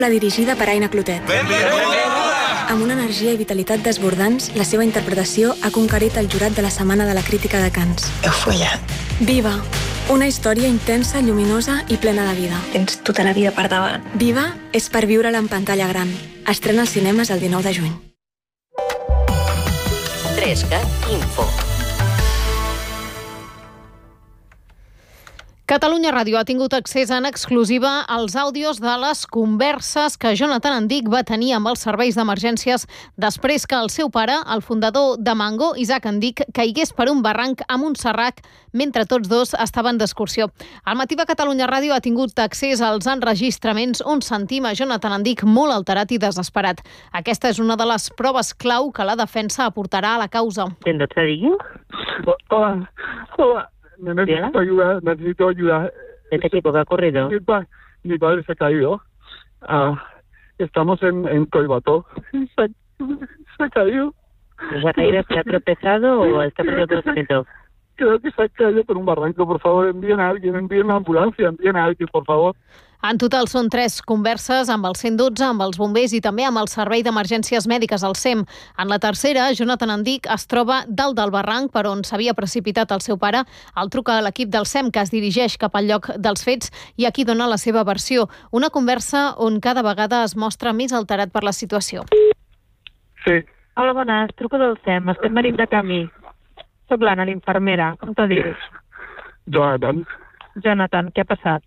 La dirigida per Aina Clotet. Amb una energia i vitalitat desbordants, la seva interpretació ha conquerit el jurat de la Setmana de la Crítica de Cannes. Heu follat. Viva! Una història intensa, lluminosa i plena de vida. Tens tota la vida per davant. Viva és per viure-la en pantalla gran. Estrena als cinemes el 19 de juny. 3CAT Info. Catalunya Ràdio ha tingut accés en exclusiva als àudios de les converses que Jonathan Andic va tenir amb els serveis d'emergències després que el seu pare, el fundador de Mango, Isaac Andic, caigués per un barranc a Montserrat mentre tots dos estaven d'excursió. El matí de Catalunya Ràdio ha tingut accés als enregistraments on sentim a Jonathan Andic molt alterat i desesperat. Aquesta és una de les proves clau que la defensa aportarà a la causa. Hola. Necesito ayuda. ¿Este chico que ha corrido? Mi padre se ha caído. Estamos en Collbató. Se ha caído. ¿Se ha caído? ¿Se ha tropezado o está perdiendo conocimiento? Creo que se ha caído por un barranco. Por favor, envíen a alguien, envíen una ambulancia, envíen a alguien, por favor. En total són 3 converses amb el 112, amb els bombers i també amb el Servei d'Emergències Mèdiques, el SEM. En la tercera, Jonathan Andic es troba dalt del barranc per on s'havia precipitat el seu pare. El truca a l'equip del SEM que es dirigeix cap al lloc dels fets i aquí dona la seva versió. Una conversa on cada vegada es mostra més alterat per la situació. Sí. Hola, bones. Truco del SEM. Estem venint de camí. Soc l'Anna, l'infermera. Com te dius? Jonathan, què ha passat?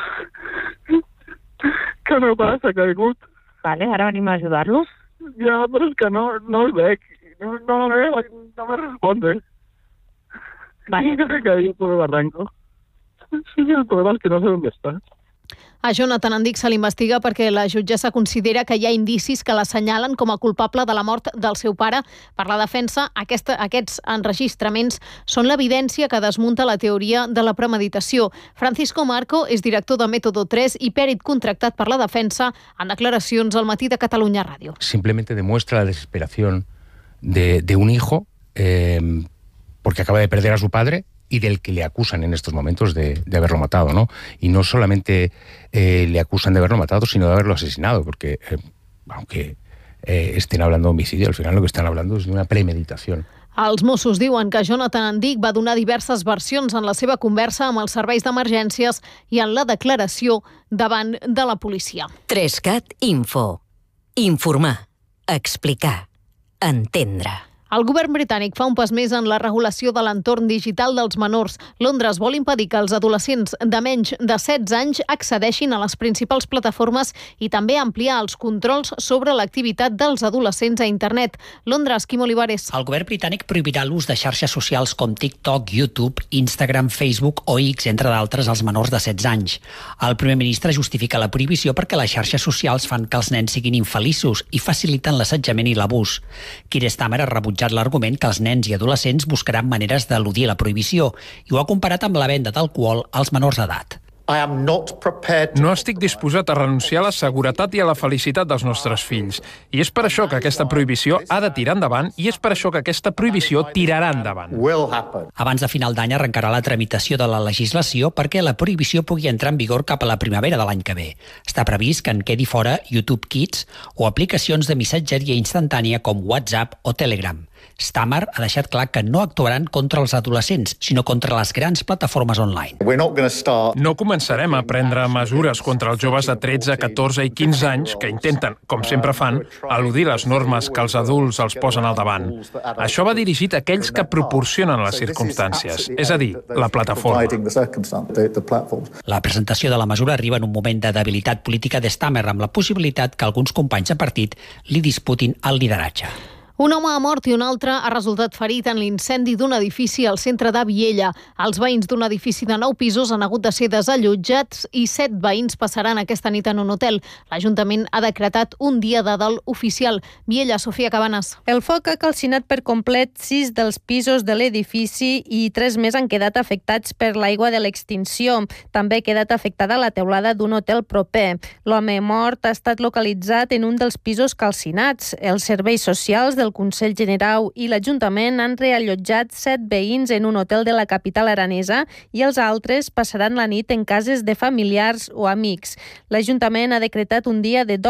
Que el meu pare s'ha caigut. Vale, ara venim a ajudar-lo. Ja, però és que no el veig. No me responde. Vale. Que se caído por el barranco. Sí, el problema es que no sé dónde está. A Jonathan Andic se l'investiga perquè la jutgessa considera que hi ha indicis que l'assenyalen com a culpable de la mort del seu pare. Per la defensa, aquests enregistraments són l'evidència que desmunta la teoria de la premeditació. Francisco Marco és director de Método 3 i pèrit contractat per la defensa en declaracions al matí de Catalunya Ràdio. Simplemente demuestra la desesperación de un hijo porque acaba de perder a su padre y del que le acusan en estos momentos de haberlo matado, ¿no? Y no solamente le acusan de haberlo matado, sino de haberlo asesinado, porque aunque estén hablando de homicidio, al final lo que están hablando es de una premeditación. Els Mossos diuen que Jonathan Andic va donar diverses versions en la seva conversa amb els serveis d'emergències i en la declaració davant de la policia. 3CAT Info. Informar, explicar, entendre. El govern britànic fa un pas més en la regulació de l'entorn digital dels menors. Londres vol impedir que els adolescents de menys de 16 anys accedeixin a les principals plataformes i també ampliar els controls sobre l'activitat dels adolescents a internet. Londres, Quim Olivares. El govern britànic prohibirà l'ús de xarxes socials com TikTok, YouTube, Instagram, Facebook o X, entre d'altres, als menors de 16 anys. El primer ministre justifica la prohibició perquè les xarxes socials fan que els nens siguin infeliços i faciliten l'assetjament i l'abús. Keir Starmer ha rebutjat l'argument que els nens i adolescents buscaran maneres d'eludir la prohibició i ho ha comparat amb la venda d'alcohol als menors d'edat. No estic disposat a renunciar a la seguretat i a la felicitat dels nostres fills. I és per això que aquesta prohibició ha de tirar endavant i és per això que aquesta prohibició tirarà endavant. Abans de final d'any arrencarà la tramitació de la legislació perquè la prohibició pugui entrar en vigor cap a la primavera de l'any que ve. Està previst que en quedi fora YouTube Kids o aplicacions de missatgeria instantània com WhatsApp o Telegram. Starmer ha deixat clar que no actuaran contra els adolescents, sinó contra les grans plataformes online. No començarem a prendre mesures contra els joves de 13, 14 i 15 anys que intenten, com sempre fan, eludir les normes que els adults els posen al davant. Això va dirigit a aquells que proporcionen les circumstàncies, és a dir, la plataforma. La presentació de la mesura arriba en un moment de debilitat política de Starmer amb la possibilitat que alguns companys de partit li disputin el lideratge. Un home ha mort i un altre ha resultat ferit en l'incendi d'un edifici al centre de Viella. Els veïns d'un edifici de 9 pisos han hagut de ser desallotjats i 7 veïns passaran aquesta nit en un hotel. L'Ajuntament ha decretat un dia de dol oficial. Viella, Sofia Cabanes. El foc ha calcinat per complet 6 dels pisos de l'edifici i 3 més han quedat afectats per l'aigua de l'extinció. També ha quedat afectada la teulada d'un hotel proper. L'home mort ha estat localitzat en un dels pisos calcinats. Els serveis socials del el Consell Generau i l'Ajuntament han reallotjat 7 veïns en un hotel de la capital aranesa i els altres passaran la nit en cases de familiars o amics. L'Ajuntament ha decretat un dia de